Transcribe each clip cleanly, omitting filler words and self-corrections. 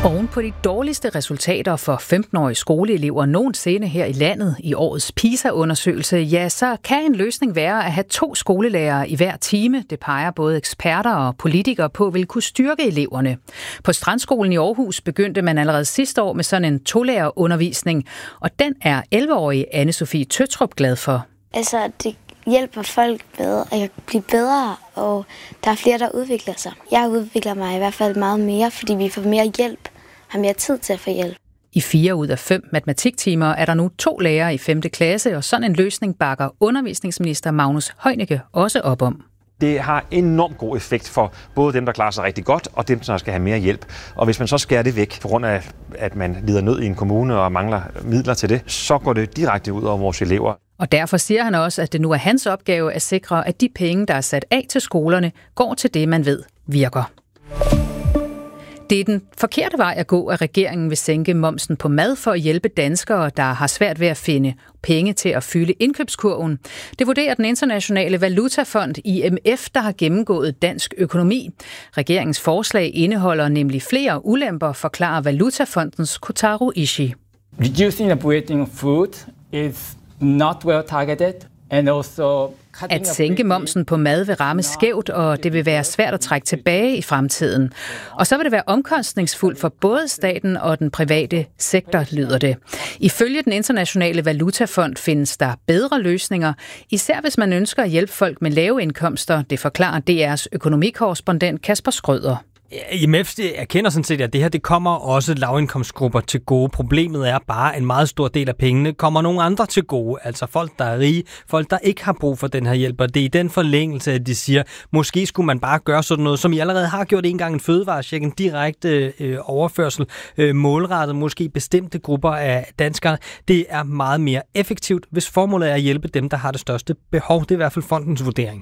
Oven på de dårligste resultater for 15-årige skoleelever nogensinde her i landet i årets PISA-undersøgelse, ja, så kan en løsning være at have 2 skolelærere i hver time. Det peger både eksperter og politikere på, vil kunne styrke eleverne. På Strandskolen i Aarhus begyndte man allerede sidste år med sådan en 2-lærerundervisning, og den er 11-årige Anne-Sophie Tøtrup glad for. Altså, det hjælper folk bedre, at jeg bliver bedre, og der er flere, der udvikler sig. Jeg udvikler mig i hvert fald meget mere, fordi vi får mere hjælp, har mere tid til at få hjælp. I 4 ud af 5 matematiktimer er der nu 2 lærere i 5. klasse, og sådan en løsning bakker undervisningsminister Magnus Heunicke også op om. Det har enormt god effekt for både dem, der klarer sig rigtig godt, og dem, der skal have mere hjælp. Og hvis man så skærer det væk, på grund af, at man lider nød i en kommune og mangler midler til det, så går det direkte ud over vores elever. Og derfor siger han også, at det nu er hans opgave at sikre, at de penge, der er sat af til skolerne, går til det, man ved virker. Det er den forkerte vej at gå, at regeringen vil sænke momsen på mad for at hjælpe danskere, der har svært ved at finde penge til at fylde indkøbskurven. Det vurderer den internationale valutafond IMF, der har gennemgået dansk økonomi. Regeringens forslag indeholder nemlig flere ulemper, forklarer Valutafondens Kotaro Ishii. Reducing the weighting of food is not well targeted. At sænke momsen på mad vil ramme skævt, og det vil være svært at trække tilbage i fremtiden. Og så vil det være omkostningsfuldt for både staten og den private sektor, lyder det. Ifølge den internationale valutafond findes der bedre løsninger, især hvis man ønsker at hjælpe folk med lave indkomster, det forklarer DR's økonomikorrespondent Kasper Skrøder. IMF erkender sådan set, at det her det kommer også lavindkomstgrupper til gode. Problemet er bare, at en meget stor del af pengene kommer nogle andre til gode. Altså folk, der er rige, folk, der ikke har brug for den her hjælp. Og det er i den forlængelse, at de siger, måske skulle man bare gøre sådan noget, som I allerede har gjort en gang, en fødevarecheck, en direkte overførsel, målrettet måske bestemte grupper af danskere. Det er meget mere effektivt, hvis formålet er at hjælpe dem, der har det største behov. Det er i hvert fald fondens vurdering.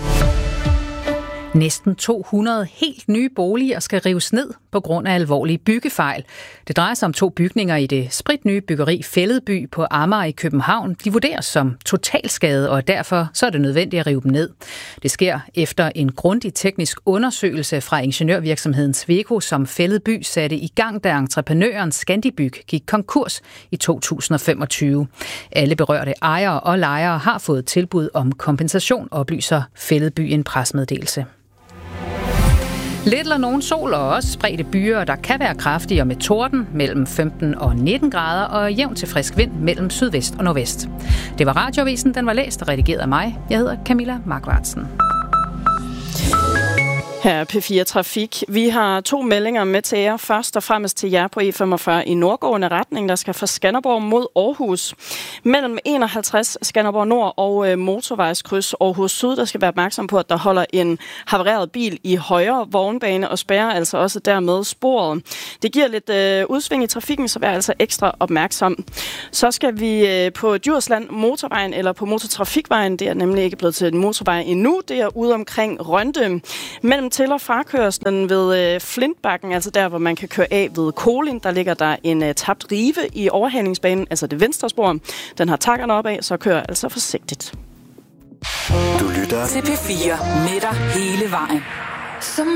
Næsten 200 helt nye boliger skal rives ned på grund af alvorlige byggefejl. Det drejer sig om 2 bygninger i det spritnye byggeri Fælledby på Amager i København. De vurderes som totalskade, og derfor så er det nødvendigt at rive dem ned. Det sker efter en grundig teknisk undersøgelse fra ingeniørvirksomheden Sweco, som Fælledby satte i gang, da entreprenøren Scandibyg gik konkurs i 2025. Alle berørte ejere og lejere har fået tilbud om kompensation, oplyser Fælledby en pressemeddelelse. Lidt eller nogen sol og også spredte byer, der kan være kraftige og med torden mellem 15 og 19 grader og jævn til frisk vind mellem sydvest og nordvest. Det var Radioavisen, den var læst og redigeret af mig. Jeg hedder Camilla Markvartsen. Her er P4 Trafik. Vi har 2 meldinger med til jer. Først og fremmest til jer på E45 i nordgående retning, der skal fra Skanderborg mod Aarhus. Mellem 51 Skanderborg Nord og motorvejskryds Aarhus Syd, der skal være opmærksom på, at der holder en havareret bil i højre vognbane og spærrer altså også dermed sporet. Det giver lidt udsving i trafikken, så vær altså ekstra opmærksom. Så skal vi på Djursland motorvejen eller på motortrafikvejen. Det er nemlig ikke blevet til en motorvej endnu. Det er ude omkring Rønde. Mellem til- og frakørslen ved Flintbakken, altså der, hvor man kan køre af ved Kolin, der ligger der en tabt rive i overhalingsbanen, altså det venstre spor. Den har takkerne opad, så kører altså forsigtigt. Du lytter til P4 med dig hele vejen.